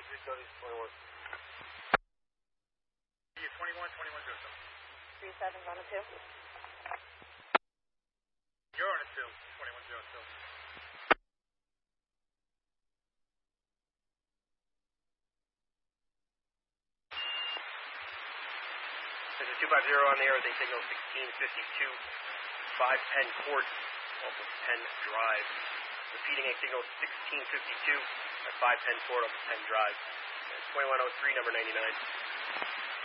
21, 21 Joseph. 37's on a 2. You're on a 2, 21 Joseph. This is 250 on the air. They signal 1652, 510 Court, off of 10 Drive. Repeating a signal 1652 at 510 Court, off of 10 Drive. 2103, number 99.